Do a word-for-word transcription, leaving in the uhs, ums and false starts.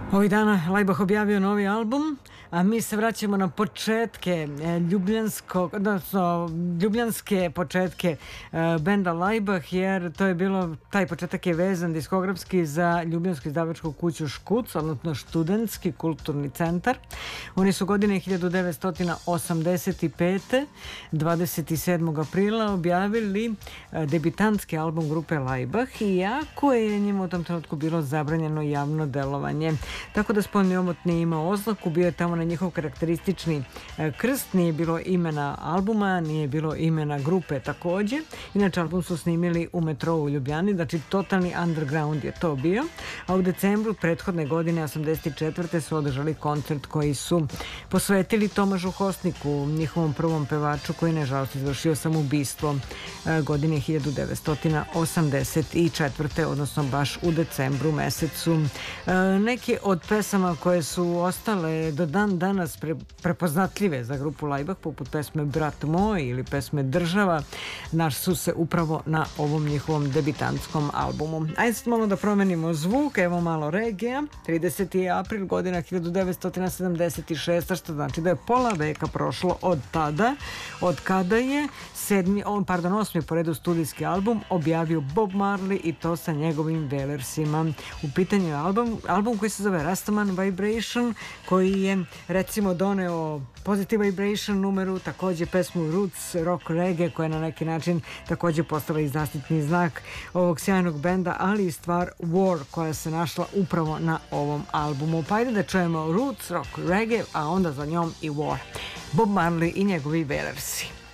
Ovih dana Laibach objavio novi album, a mi se vraćamo na početke ljubljanskog, odnosno ljubljanske početke benda Laibach, jer to je bilo, taj početak je vezan diskografski za ljubljansku izdavačku kuću Škuc, odnosno Študentski kulturni centar. Oni su godine hiljadu devetsto osamdeset pete. dvadeset sedmog aprila objavili debitantski album grupe Laibach, iako je njima u tom trenutku bilo zabranjeno javno delovanje. Tako da spoljni omot nije imao oznaku, bio je tamo na njihov karakteristični krst, nije bilo imena albuma, nije bilo imena grupe takođe. Inače, album su snimili u metrou u Ljubljani, znači totalni underground je to bio. A u decembru prethodne godine, osamdeset četvrte su održali koncert koji su posvetili Tomažu Hosniku, njihovom prvom pevaču koji je nažalost izvršio samoubistvo godine hiljadu devetsto osamdeset četvrte. odnosno baš u decembru mesecu. Neke od pesama koje su ostale do dan danas pre, prepoznatljive za grupu Laibach, poput pesme Brat moj ili pesme Država, naš su se upravo na ovom njihovom debitantskom albumu. Ajde sad malo da promenimo zvuk, evo malo regija. trideseti april godina hiljadu devetsto sedamdeset šeste. što znači da je pola veka prošlo od tada, od kada je sedmi, on, pardon, osmi po redu studijski album objavio Bob Marley, i to sa njegovim Vailersima. U pitanju je album, album koji se zove Rastaman Vibration, koji je recimo doneo Positive Vibration numeru, takođe pesmu Roots, rock reggae, koja je na neki način takođe postala i zaštitni znak ovog sjajnog benda, ali i stvar War, koja se našla upravo na ovom albumu. Pa ajde da čujemo Roots, rock reggae, a onda za njom i War. Bob Marley i njegovi Vailersi.